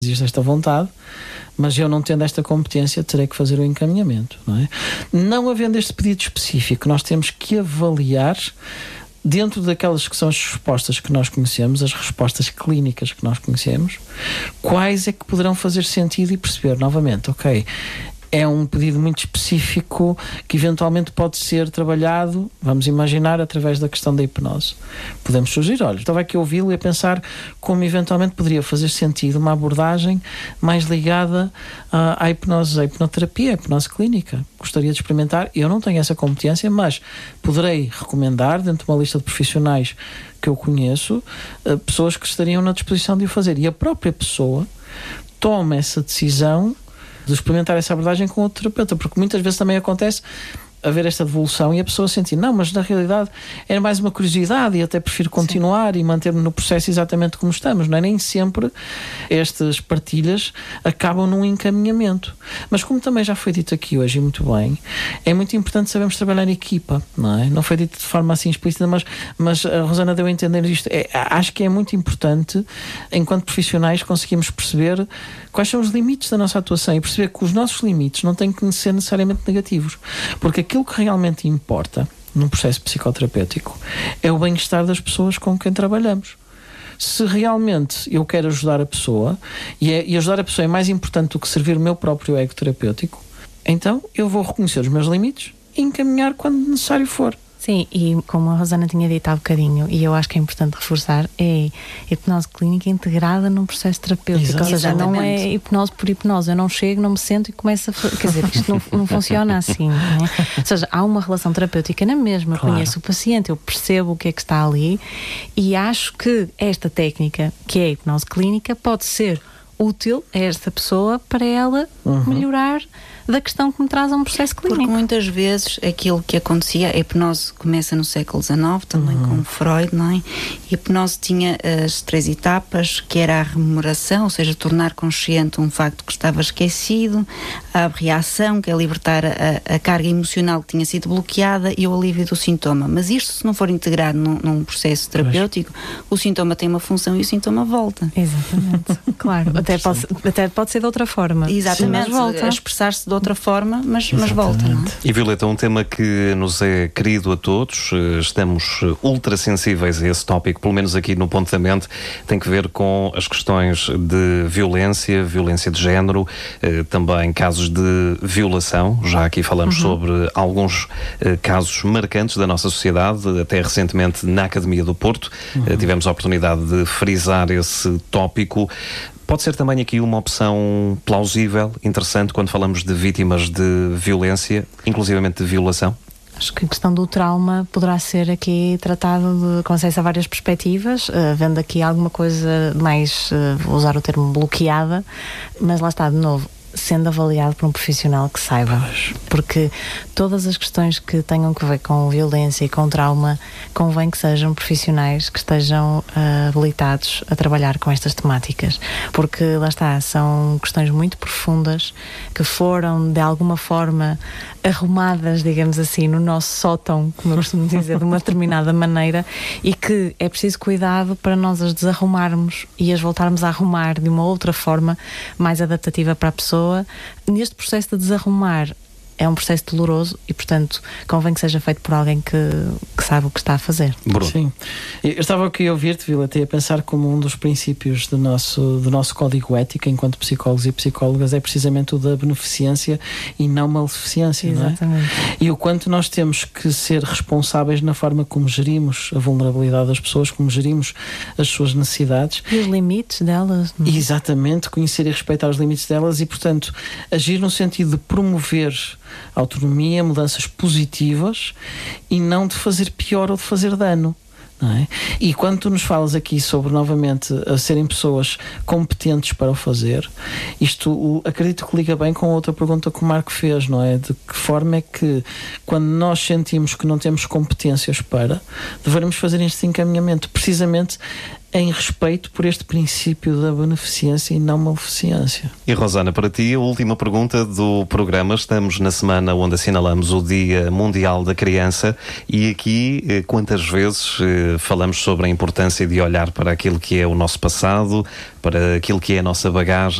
existe esta vontade, mas eu não tendo esta competência terei que fazer o encaminhamento, não é? Não havendo este pedido específico, nós temos que avaliar, dentro daquelas que são as respostas que nós conhecemos, as respostas clínicas que nós conhecemos, quais é que poderão fazer sentido e perceber novamente, ok, é um pedido muito específico que eventualmente pode ser trabalhado, vamos imaginar, através da questão da hipnose. Podemos sugerir, olha, estava aqui a ouvi-lo e a pensar como eventualmente poderia fazer sentido uma abordagem mais ligada à hipnose, à hipnoterapia, à hipnose clínica. Gostaria de experimentar, eu não tenho essa competência, mas poderei recomendar, dentro de uma lista de profissionais que eu conheço, pessoas que estariam na disposição de o fazer. E a própria pessoa toma essa decisão de experimentar essa abordagem com outro terapeuta, porque muitas vezes também acontece haver esta devolução e a pessoa sentir, não, mas na realidade era mais uma curiosidade e até prefiro continuar e manter-me no processo exatamente como estamos, não é? Nem sempre estas partilhas acabam num encaminhamento. Mas como também já foi dito aqui hoje e muito bem, é muito importante sabermos trabalhar em equipa, não é? Não foi dito de forma assim explícita, mas a Rosana deu a entender isto. Acho que é muito importante, enquanto profissionais, conseguirmos perceber quais são os limites da nossa atuação e perceber que os nossos limites não têm que ser necessariamente negativos, porque aquilo que realmente importa num processo psicoterapêutico é o bem-estar das pessoas com quem trabalhamos. Se realmente eu quero ajudar a pessoa e ajudar a pessoa é mais importante do que servir o meu próprio ego terapêutico, então eu vou reconhecer os meus limites e encaminhar quando necessário for. Sim, e como a Rosana tinha dito há bocadinho, e eu acho que é importante reforçar, é hipnose clínica integrada num processo terapêutico. Ou seja, não é hipnose por hipnose. Eu não chego, não me sento e começo a... Quer dizer, isto não funciona assim, não é? Ou seja, há uma relação terapêutica na mesma. Claro. Eu conheço o paciente, eu percebo o que é que está ali e acho que esta técnica, que é a hipnose clínica, pode ser útil a esta pessoa para ela melhorar da questão que me traz a um processo clínico. Porque muitas vezes aquilo que acontecia, a hipnose começa no século XIX, também com Freud, não é? A hipnose tinha as 3 etapas, que era a rememoração, ou seja, tornar consciente um facto que estava esquecido, a reação, que é libertar a carga emocional que tinha sido bloqueada, e o alívio do sintoma. Mas isto, se não for integrado num processo terapêutico, o sintoma tem uma função e o sintoma volta. Exatamente. Claro. Até pode ser de outra forma. Exatamente. Sim, mas volta. A expressar-se de outra forma, mas volta, não é? E Violeta, um tema que nos é querido a todos, estamos ultra sensíveis a esse tópico, pelo menos aqui no Ponto da Mente, tem que ver com as questões de violência de género, também casos de violação. Já aqui falamos sobre alguns casos marcantes da nossa sociedade, até recentemente na Academia do Porto, tivemos a oportunidade de frisar esse tópico. Pode ser também aqui uma opção plausível, interessante, quando falamos de vítimas de violência, inclusivamente de violação? Acho que a questão do trauma poderá ser aqui tratada com acesso a várias perspectivas, vendo aqui alguma coisa mais, vou usar o termo bloqueada, mas lá está, de novo, sendo avaliado por um profissional que saiba, porque todas as questões que tenham que ver com violência e com trauma, convém que sejam profissionais que estejam habilitados a trabalhar com estas temáticas, porque lá está, são questões muito profundas que foram de alguma forma arrumadas, digamos assim, no nosso sótão, como eu costumo dizer, de uma determinada maneira, e que é preciso cuidado para nós as desarrumarmos e as voltarmos a arrumar de uma outra forma mais adaptativa para a pessoa. Neste processo de desarrumar é um processo doloroso e, portanto, convém que seja feito por alguém que sabe o que está a fazer. Bruno. Sim. Eu estava aqui a ouvir-te, Violeta, e a pensar como um dos princípios do nosso código ético enquanto psicólogos e psicólogas é precisamente o da beneficência e não maleficência. Exatamente. Não é? E o quanto nós temos que ser responsáveis na forma como gerimos a vulnerabilidade das pessoas, como gerimos as suas necessidades. E os limites delas. Não é? Exatamente, conhecer e respeitar os limites delas e, portanto, agir no sentido de promover autonomia, mudanças positivas e não de fazer pior ou de fazer dano. Não é? E quando tu nos falas aqui sobre, novamente, a serem pessoas competentes para o fazer, isto acredito que liga bem com outra pergunta que o Marco fez, não é? De que forma é que, quando nós sentimos que não temos competências para, devemos fazer este encaminhamento, precisamente em respeito por este princípio da beneficência e não maleficência. E Rosana, para ti, a última pergunta do programa. Estamos na semana onde assinalamos o Dia Mundial da Criança e aqui quantas vezes falamos sobre a importância de olhar para aquilo que é o nosso passado, para aquilo que é a nossa bagagem,